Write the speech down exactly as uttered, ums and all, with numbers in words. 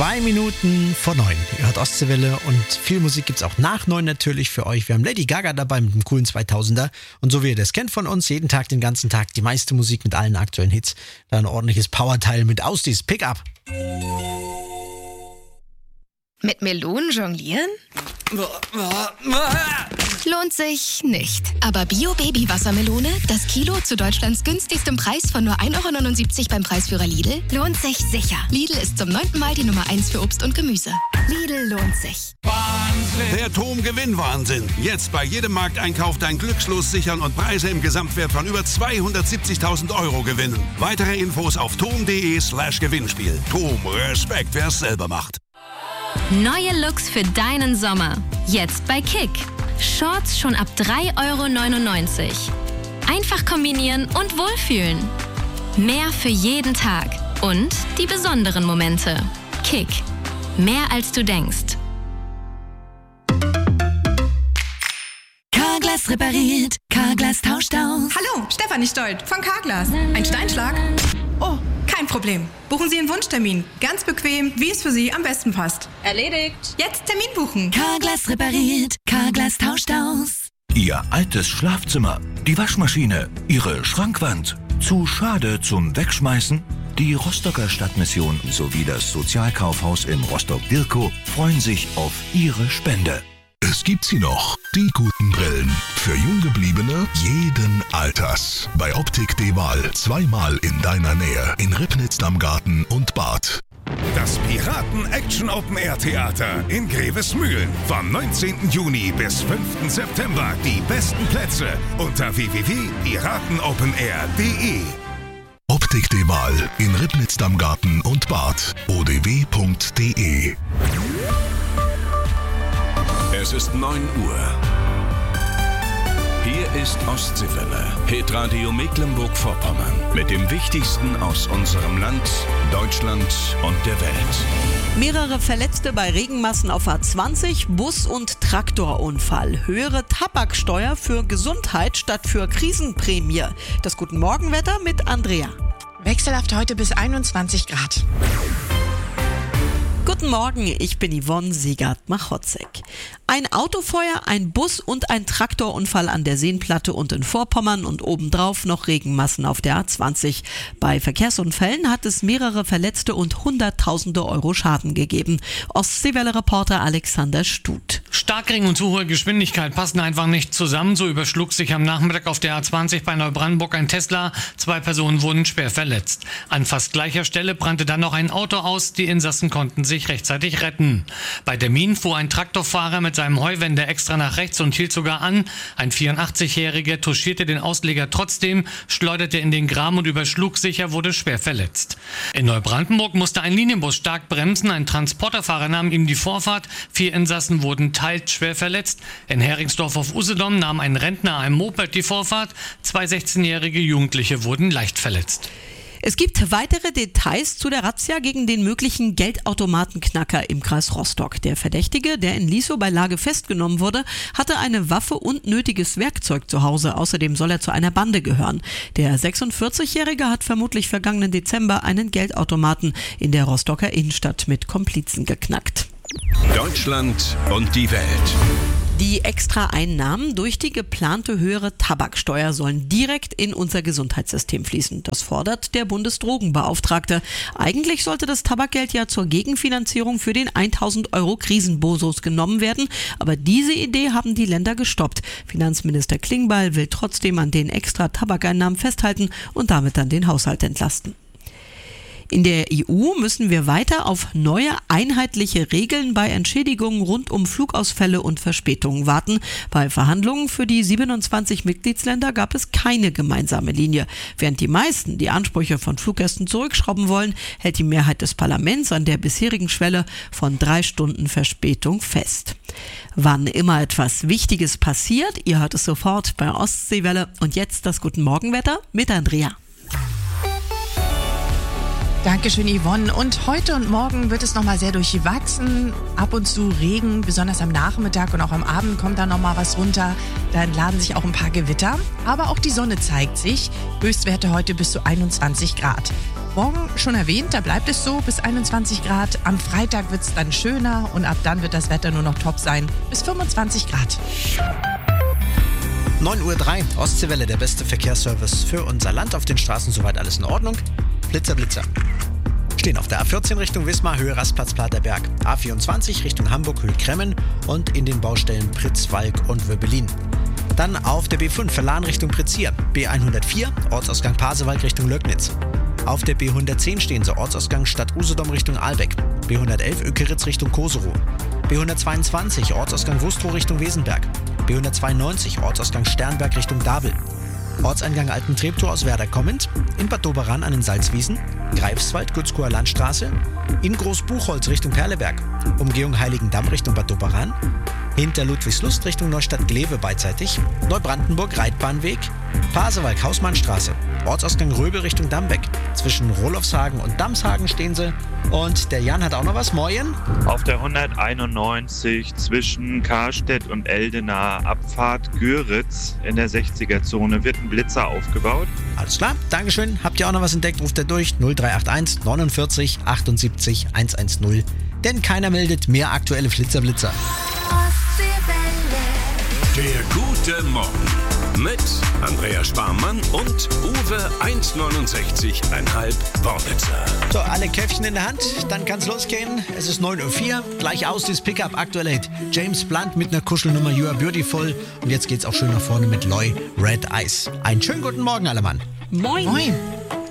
Zwei Minuten vor neun. Ihr hört Ostseewelle und viel Musik gibt's auch nach neun natürlich für euch. Wir haben Lady Gaga dabei mit dem coolen zweitausender. Und so wie ihr das kennt von uns, jeden Tag, den ganzen Tag, die meiste Musik mit allen aktuellen Hits. Dann ein ordentliches Powerteil mit Austis Pickup. Mit Melonen jonglieren? Lohnt sich nicht. Aber Bio-Baby-Wassermelone, das Kilo zu Deutschlands günstigstem Preis von nur ein Euro neunundsiebzig beim Preisführer Lidl, lohnt sich sicher. Lidl ist zum neunten Mal die Nummer eins für Obst und Gemüse. Lidl lohnt sich. Wahnsinn! Der TOM-Gewinnwahnsinn. Jetzt bei jedem Markteinkauf dein Glückslos sichern und Preise im Gesamtwert von über zweihundertsiebzigtausend Euro gewinnen. Weitere Infos auf tom.de slash Gewinnspiel. TOM, Respekt, wer es selber macht. Neue Looks für deinen Sommer. Jetzt bei Kick. Shorts schon ab drei Euro neunundneunzig. Einfach kombinieren und wohlfühlen. Mehr für jeden Tag. Und die besonderen Momente. Kick. Mehr als du denkst. Carglass repariert. Carglass tauscht aus. Hallo, Stefanie Stolt von Carglass. Ein Steinschlag? Oh, kein Problem. Buchen Sie Ihren Wunschtermin. Ganz bequem, wie es für Sie am besten passt. Erledigt. Jetzt Termin buchen. Carglass repariert. Carglass tauscht aus. Ihr altes Schlafzimmer, die Waschmaschine, Ihre Schrankwand. Zu schade zum Wegschmeißen? Die Rostocker Stadtmission sowie das Sozialkaufhaus in Rostock-Dirkow freuen sich auf Ihre Spende. Es gibt sie noch, die guten Brillen. Für Junggebliebene jeden Alters. Bei Optik De-Wahl zweimal in deiner Nähe. In Ribnitz am Garten und Bad. Das Piraten-Action-Open-Air-Theater in Grevesmühlen. Vom neunzehnten Juni bis fünften September. Die besten Plätze unter w w w punkt piratenopenair punkt de. Optik De-Wahl in Ribnitz am Garten und Bad. o d w punkt d e. Es ist neun Uhr. Hier ist Ostseewelle, Hitradio Mecklenburg-Vorpommern. Mit dem Wichtigsten aus unserem Land, Deutschland und der Welt. Mehrere Verletzte bei Regenmassen auf A zwanzig, Bus- und Traktorunfall. Höhere Tabaksteuer für Gesundheit statt für Krisenprämie. Das Guten Morgenwetter mit Andrea. Wechselhaft heute bis einundzwanzig Grad. Guten Morgen, ich bin Yvonne Siegert-Machotzek. Ein Autofeuer, ein Bus und ein Traktorunfall an der Seenplatte und in Vorpommern und obendrauf noch Regenmassen auf der A zwanzig. Bei Verkehrsunfällen hat es mehrere Verletzte und Hunderttausende Euro Schaden gegeben. Ostseewelle-Reporter Alexander Stut. Starkregen und zu hohe Geschwindigkeit passen einfach nicht zusammen. So überschlug sich am Nachmittag auf der A zwanzig bei Neubrandenburg ein Tesla. Zwei Personen wurden schwer verletzt. An fast gleicher Stelle brannte dann noch ein Auto aus. Die Insassen konnten sich rechtzeitig retten. Bei Demmin fuhr ein Traktorfahrer mit seinem Heuwender extra nach rechts und hielt sogar an. Ein vierundachtzig-Jähriger touchierte den Ausleger trotzdem, schleuderte in den Graben und überschlug sich, er wurde schwer verletzt. In Neubrandenburg musste ein Linienbus stark bremsen. Ein Transporterfahrer nahm ihm die Vorfahrt. Vier Insassen wurden teils schwer verletzt. In Heringsdorf auf Usedom nahm ein Rentner einem Moped die Vorfahrt. Zwei sechzehnjährige Jugendliche wurden leicht verletzt. Es gibt weitere Details zu der Razzia gegen den möglichen Geldautomatenknacker im Kreis Rostock. Der Verdächtige, der in Liesow bei Lage festgenommen wurde, hatte eine Waffe und nötiges Werkzeug zu Hause. Außerdem soll er zu einer Bande gehören. Der sechsundvierzig-Jährige hat vermutlich vergangenen Dezember einen Geldautomaten in der Rostocker Innenstadt mit Komplizen geknackt. Deutschland und die Welt. Die Extraeinnahmen durch die geplante höhere Tabaksteuer sollen direkt in unser Gesundheitssystem fließen. Das fordert der Bundesdrogenbeauftragte. Eigentlich sollte das Tabakgeld ja zur Gegenfinanzierung für den tausend Euro Krisenbosus genommen werden. Aber diese Idee haben die Länder gestoppt. Finanzminister Klingbeil will trotzdem an den extra Tabakeinnahmen festhalten und damit dann den Haushalt entlasten. In der E U müssen wir weiter auf neue einheitliche Regeln bei Entschädigungen rund um Flugausfälle und Verspätungen warten. Bei Verhandlungen für die siebenundzwanzig Mitgliedsländer gab es keine gemeinsame Linie. Während die meisten die Ansprüche von Fluggästen zurückschrauben wollen, hält die Mehrheit des Parlaments an der bisherigen Schwelle von drei Stunden Verspätung fest. Wann immer etwas Wichtiges passiert, ihr hört es sofort bei Ostseewelle. Und jetzt das Guten Morgenwetter mit Andrea. Dankeschön, Yvonne. Und heute und morgen wird es nochmal sehr durchwachsen. Ab und zu Regen, besonders am Nachmittag und auch am Abend kommt da nochmal was runter. Da entladen sich auch ein paar Gewitter. Aber auch die Sonne zeigt sich. Höchstwerte heute bis zu einundzwanzig Grad. Morgen schon erwähnt, da bleibt es so bis einundzwanzig Grad. Am Freitag wird es dann schöner und ab dann wird das Wetter nur noch top sein. Bis fünfundzwanzig Grad. neun Uhr drei, Ostseewelle, der beste Verkehrsservice für unser Land. Auf den Straßen soweit alles in Ordnung. Blitzer, Blitzer. Stehen auf der A vierzehn Richtung Wismar, Höhe Rastplatz Platerberg. A vierundzwanzig Richtung Hamburg, Höhe Kremmen und in den Baustellen Pritzwalk und Wöbbelin. Dann auf der B fünf Verlan Richtung Pritzir. B hundertvier, Ortsausgang Pasewalk Richtung Löcknitz. Auf der B hundertzehn stehen sie, Ortsausgang Stadt Usedom Richtung Ahlbeck. B hundertelf Ökeritz Richtung Koserow. B hundertzweiundzwanzig, Ortsausgang Wustrow Richtung Wesenberg. B hundertzweiundneunzig, Ortsausgang Sternberg Richtung Dabel. Ortseingang Altentreptow aus Werder kommend, in Bad Doberan an den Salzwiesen, Greifswald, Gützkower Landstraße, in Großbuchholz Richtung Perleberg, Umgehung Heiligendamm Richtung Bad Doberan, hinter Ludwigslust Richtung Neustadt-Glewe beidseitig, Neubrandenburg Reitbahnweg, Pasewalk Hausmannstraße, Ortsausgang Röbel Richtung Dambeck, zwischen Rolofshagen und Damshagen stehen sie. Und der Jan hat auch noch was, Moin. Auf der hunderteinundneunzig zwischen Karstedt und Eldena, Abfahrt Göritz in der sechziger-Zone wird ein Blitzer aufgebaut. Alles klar, Dankeschön. Habt ihr auch noch was entdeckt, ruft er durch null drei acht eins neunundvierzig achtundsiebzig hundertzehn. Denn keiner meldet mehr aktuelle Flitzerblitzer. Der gute Morgen mit Andrea Sparmann und Uwe eins neunundsechzig Komma fünf Wornitzer. So, alle Käffchen in der Hand, dann kann's losgehen. Es ist neun Uhr vier, gleich aus dieses Pickup, aktueller Hit. James Blunt mit einer Kuschelnummer You Are Beautiful. Und jetzt geht's auch schön nach vorne mit Loy Red Eyes. Einen schönen guten Morgen, alle Mann. Moin. Moin.